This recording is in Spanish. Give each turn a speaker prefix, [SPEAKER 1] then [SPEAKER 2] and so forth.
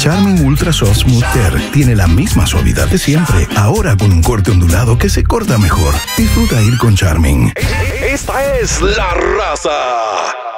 [SPEAKER 1] Charmin Ultra Soft Smooth Care tiene la misma suavidad de siempre, ahora con un corte ondulado que se corta mejor. Disfruta ir con Charmin.
[SPEAKER 2] Esta es La Raza.